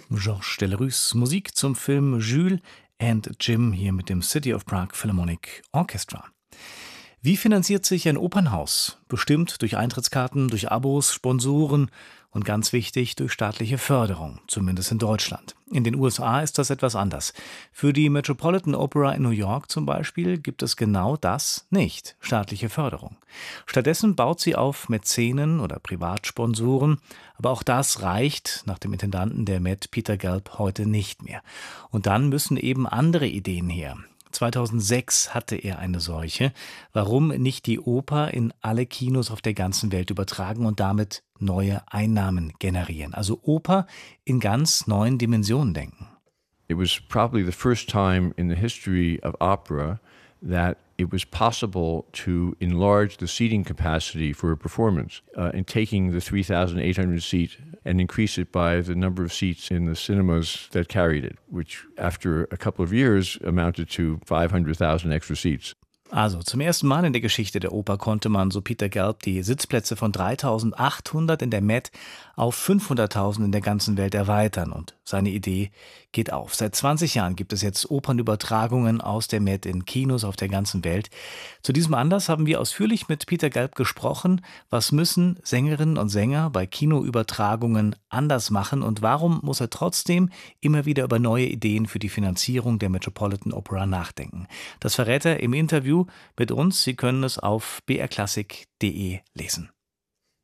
Georges Delerue, Musik zum Film Jules and Jim hier mit dem City of Prague Philharmonic Orchestra. Wie finanziert sich ein Opernhaus? Bestimmt durch Eintrittskarten, durch Abos, Sponsoren und ganz wichtig durch staatliche Förderung, zumindest in Deutschland. In den USA ist das etwas anders. Für die Metropolitan Opera in New York zum Beispiel gibt es genau das nicht, staatliche Förderung. Stattdessen baut sie auf Mäzenen oder Privatsponsoren, aber auch das reicht nach dem Intendanten der Met, Peter Gelb, heute nicht mehr. Und dann müssen eben andere Ideen her. 2006 hatte er eine solche. Warum nicht die Oper in alle Kinos auf der ganzen Welt übertragen und damit neue Einnahmen generieren? Also Oper in ganz neuen Dimensionen denken. It was probably the first time in the history of opera that it was possible to enlarge the seating capacity for a performance, in taking the 3,800 seat and increase it by the number of seats in the cinemas that carried it, which after a couple of years amounted to 500,000 extra seats. Also zum ersten Mal in der Geschichte der Oper konnte man, so Peter Gelb, die Sitzplätze von 3.800 in der Met auf 500.000 in der ganzen Welt erweitern. Und seine Idee geht auf. Seit 20 Jahren gibt es jetzt Opernübertragungen aus der Met in Kinos auf der ganzen Welt. Zu diesem Anlass haben wir ausführlich mit Peter Gelb gesprochen. Was müssen Sängerinnen und Sänger bei Kinoübertragungen anders machen und warum muss er trotzdem immer wieder über neue Ideen für die Finanzierung der Metropolitan Opera nachdenken? Das verrät er im Interview mit uns. Sie können es auf brklassik.de lesen.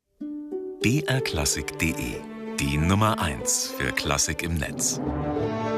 brklassik.de, die Nummer 1 für Klassik im Netz.